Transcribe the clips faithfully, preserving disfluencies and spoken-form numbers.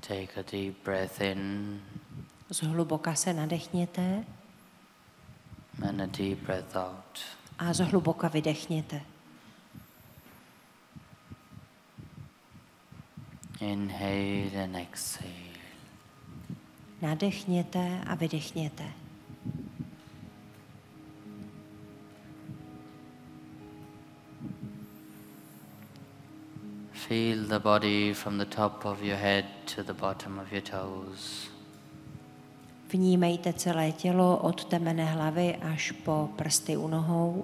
Take a deep breath in. Zhluboka se nadechněte. And a deep breath out. A zhluboka vydechněte. Inhale and exhale. Nadechněte a vydechněte. Feel the body from the top of your head to the bottom of your toes. Vnímejte celé tělo od temene hlavy až po prsty u nohou.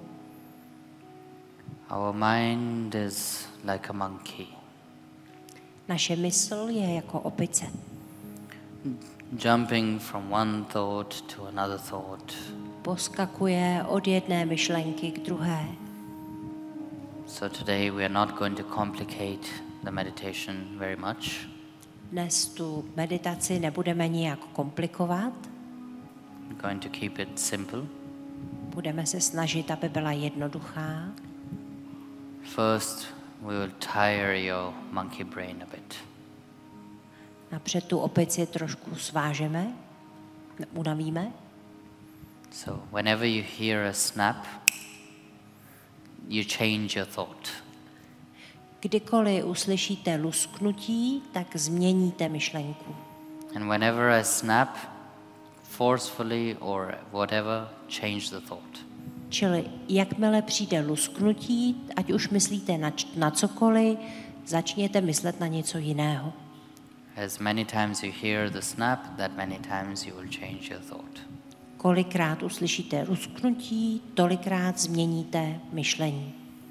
Our mind is like a monkey. Naše mysl je jako opice. Jumping from one thought to another thought. Poskakuje od jedné myšlenky k druhé. So today we are not going to complicate the meditation very much. Dnes tu meditaci nebudeme nijak komplikovat. We're going to keep it simple. Budeme se snažit, aby byla jednoduchá. First, we will tire your monkey brain a bit. Napřed tu opici trošku svážeme, unavíme. So whenever you hear a snap, you change your thought. Kdykoliv uslyšíte lusknutí, tak změníte myšlenku. And whenever I snap, forcefully or whatever, change the thought. Čili jakmile přijde lusknutí, ať už myslíte na, na cokoliv, začněte myslet na něco jiného. As many times you hear the snap, that many times you will change your thought. Kolikrát uslyšíte lusknutí, tolikrát změníte myšlení.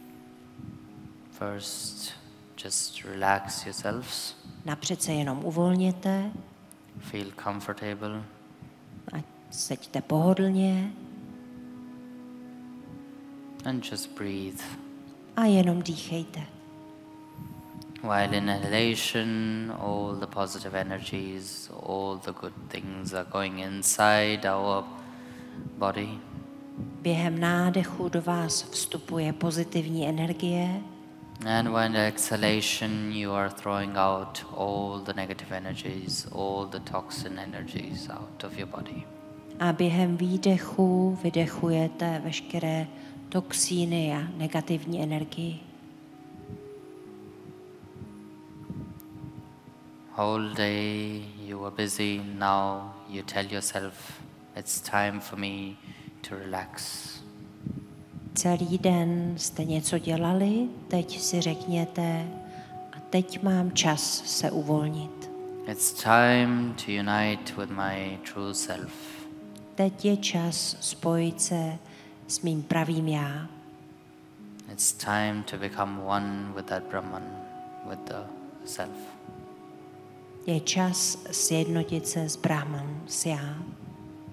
First, just relax yourselves. Napřed se jenom uvolněte, Feel comfortable. ať seďte pohodlně And just breathe. a jenom dýchejte. While in inhalation, all the positive energies, all the good things are going inside our body. Během nádechu do vás vstupuje pozitivní energie And when the exhalation, you are throwing out all the negative energies, all the toxin energies out of your body. a během výdechu vydechujete veškeré toxíny a negativní energii. Whole day you were busy, now you tell yourself, it's time for me to relax. Celý den jste něco dělali, teď si řekněte, a teď mám čas se uvolnit. It's time to unite with my true self. Teď je čas spojit se s mým pravým já. It's time to become one with that Brahman, with the self. Je čas sjednotit se s Brahman, s já.